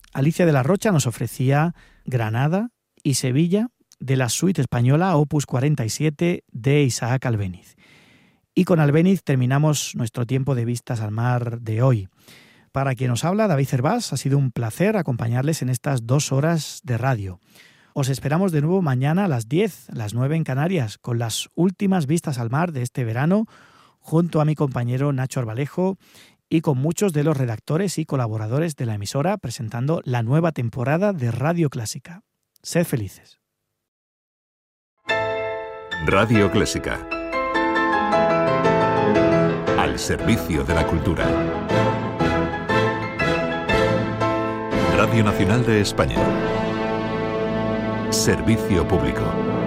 Alicia de la Rocha nos ofrecía Granada y Sevilla de la suite española Opus 47 de Isaac Albéniz. Y con Albéniz terminamos nuestro tiempo de Vistas al Mar de hoy. Para quien nos habla, David Cervás, ha sido un placer acompañarles en estas 2 horas de radio. Os esperamos de nuevo mañana a las 10, las 9 en Canarias, con las últimas vistas al mar de este verano, junto a mi compañero Nacho Arbalejo y con muchos de los redactores y colaboradores de la emisora presentando la nueva temporada de Radio Clásica. Sed felices. Radio Clásica. Al servicio de la cultura. Radio Nacional de España. Servicio público.